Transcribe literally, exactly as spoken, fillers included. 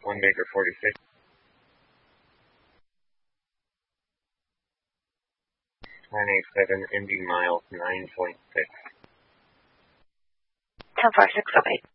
one Baker forty-six. nine eight seven, Indy miles nine point six. ten four six oh eight.